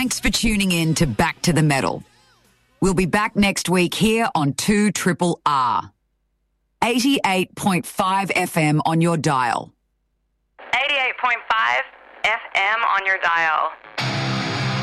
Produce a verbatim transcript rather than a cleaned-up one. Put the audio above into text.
Thanks for tuning in to Back to the Metal. We'll be back next week here on two Triple R. eighty-eight point five F M on your dial. eighty-eight point five F M on your dial.